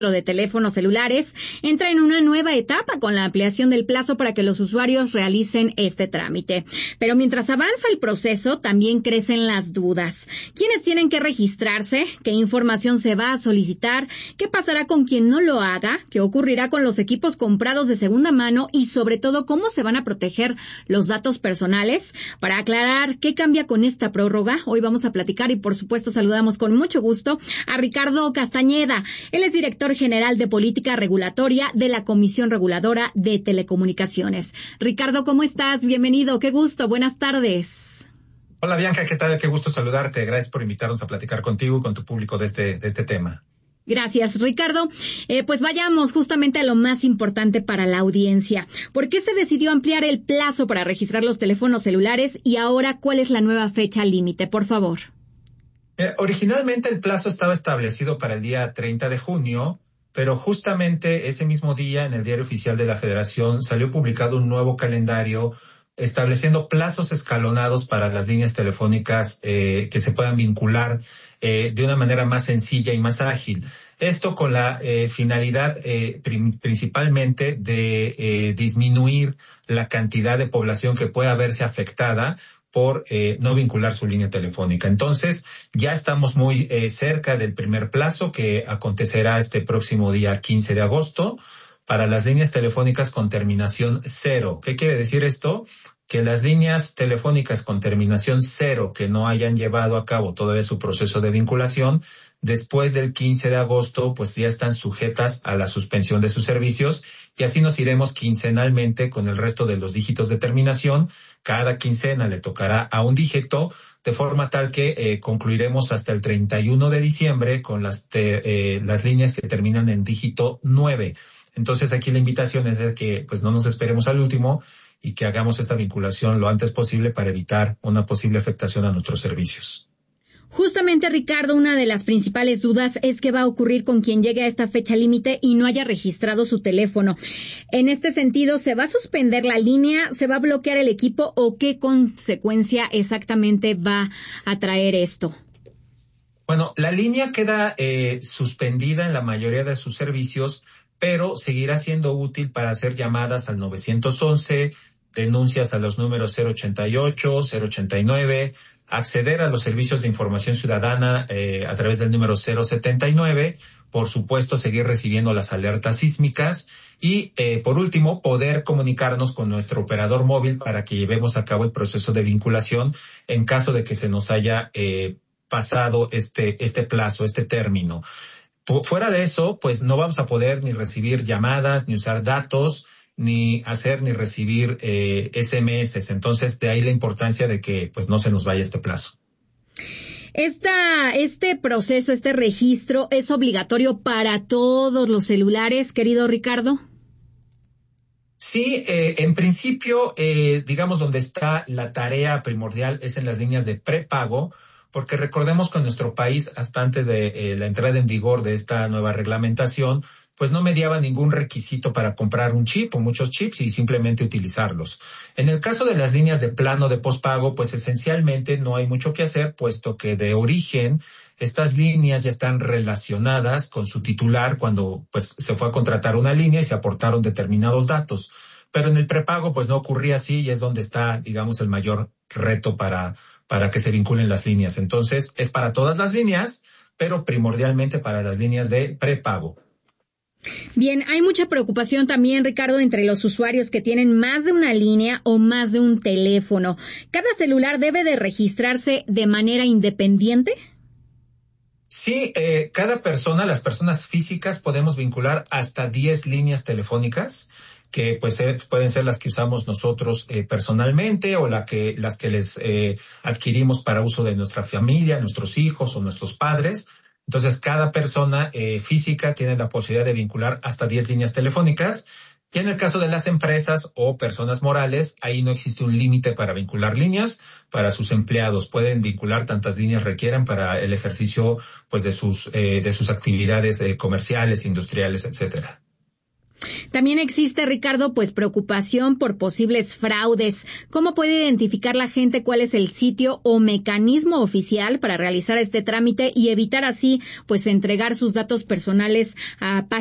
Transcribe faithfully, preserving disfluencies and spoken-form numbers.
de teléfonos celulares entra en una nueva etapa con la ampliación del plazo para que los usuarios realicen este trámite. Pero mientras avanza el proceso, también crecen las dudas. ¿Quiénes tienen que registrarse? ¿Qué información se va a solicitar? ¿Qué pasará con quien no lo haga? ¿Qué ocurrirá con los equipos comprados de segunda mano? Y sobre todo, ¿cómo se van a proteger los datos personales? Para aclarar qué cambia con esta prórroga, hoy vamos a platicar y por supuesto saludamos con mucho gusto a Ricardo Castañeda. Él es director general de Política Regulatoria de la Comisión Reguladora de Telecomunicaciones. Ricardo, ¿cómo estás? Bienvenido, qué gusto, buenas tardes. Hola Bianca, ¿qué tal? Qué gusto saludarte. Gracias por invitarnos a platicar contigo y con tu público de este, de este tema. Gracias, Ricardo. Eh, pues vayamos justamente a lo más importante para la audiencia. ¿Por qué se decidió ampliar el plazo para registrar los teléfonos celulares y ahora cuál es la nueva fecha límite? Por favor. Eh, originalmente el plazo estaba establecido para el día treinta de junio, pero justamente ese mismo día en el Diario Oficial de la Federación salió publicado un nuevo calendario estableciendo plazos escalonados para las líneas telefónicas eh, que se puedan vincular eh, de una manera más sencilla y más ágil. Esto con la eh, finalidad eh, prim- principalmente de eh, disminuir la cantidad de población que pueda verse afectada por eh, no vincular su línea telefónica. Entonces, ya estamos muy eh, cerca del primer plazo que acontecerá este próximo día quince de agosto para las líneas telefónicas con terminación cero. ¿Qué quiere decir esto? Que las líneas telefónicas con terminación cero que no hayan llevado a cabo todavía su proceso de vinculación, después del quince de agosto, pues ya están sujetas a la suspensión de sus servicios y así nos iremos quincenalmente con el resto de los dígitos de terminación. Cada quincena le tocará a un dígito, de forma tal que eh, concluiremos hasta el treinta y uno de diciembre con las, te, eh, las líneas que terminan en dígito nueve. Entonces aquí la invitación es de que pues no nos esperemos al último y que hagamos esta vinculación lo antes posible para evitar una posible afectación a nuestros servicios. Justamente, Ricardo, una de las principales dudas es qué va a ocurrir con quien llegue a esta fecha límite y no haya registrado su teléfono. En este sentido, ¿se va a suspender la línea? ¿Se va a bloquear el equipo? ¿O qué consecuencia exactamente va a traer esto? Bueno, la línea queda eh, suspendida en la mayoría de sus servicios, pero seguirá siendo útil para hacer llamadas al nueve once, denuncias a los números cero ochenta y ocho, cero ochenta y nueve, acceder a los servicios de información ciudadana eh, a través del número cero setenta y nueve, por supuesto seguir recibiendo las alertas sísmicas y eh, por último poder comunicarnos con nuestro operador móvil para que llevemos a cabo el proceso de vinculación en caso de que se nos haya eh, pasado este, este plazo, este término. Fuera de eso, pues no vamos a poder ni recibir llamadas, ni usar datos, ni hacer ni recibir eh, ese eme ese. Entonces, de ahí la importancia de que pues no se nos vaya este plazo. Esta, este proceso, este registro, ¿es obligatorio para todos los celulares, querido Ricardo? Sí, eh, en principio, eh, digamos, donde está la tarea primordial es en las líneas de prepago, porque recordemos que en nuestro país, hasta antes de eh, la entrada en vigor de esta nueva reglamentación, pues no mediaba ningún requisito para comprar un chip o muchos chips y simplemente utilizarlos. En el caso de las líneas de plano de pospago, pues esencialmente no hay mucho que hacer, puesto que de origen estas líneas ya están relacionadas con su titular cuando pues se fue a contratar una línea y se aportaron determinados datos. Pero en el prepago pues no ocurría así y es donde está, digamos, el mayor reto para para que se vinculen las líneas. Entonces, es para todas las líneas, pero primordialmente para las líneas de prepago. Bien, hay mucha preocupación también, Ricardo, entre los usuarios que tienen más de una línea o más de un teléfono. ¿Cada celular debe de registrarse de manera independiente? Sí, eh, cada persona, las personas físicas, podemos vincular hasta diez líneas telefónicas, que pues eh, pueden ser las que usamos nosotros eh, personalmente o la que, las que les eh, adquirimos para uso de nuestra familia, nuestros hijos o nuestros padres. Entonces, cada persona eh, física tiene la posibilidad de vincular hasta diez líneas telefónicas. Y en el caso de las empresas o personas morales, ahí no existe un límite para vincular líneas para sus empleados. Pueden vincular tantas líneas requieran para el ejercicio pues de sus eh, de sus actividades eh, comerciales, industriales, etcétera. También existe, Ricardo, pues preocupación por posibles fraudes. ¿Cómo puede identificar la gente cuál es el sitio o mecanismo oficial para realizar este trámite y evitar así, pues, entregar sus datos personales a páginas